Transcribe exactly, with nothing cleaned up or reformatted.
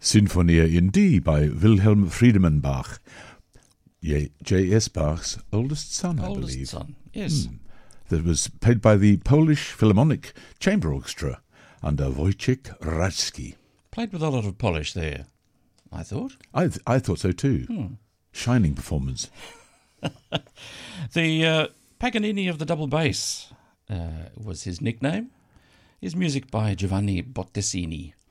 Sinfonia in D by Wilhelm Friedemann Bach, J S. Bach's oldest son, I Oldest believe. son, yes. Hmm. That was played by the Polish Philharmonic Chamber Orchestra under Wojciech Radzki. Played with a lot of polish there, I thought. I th- I thought so too. Hmm. Shining performance. The uh, Paganini of the double bass uh, was his nickname. His music by Giovanni Bottesini.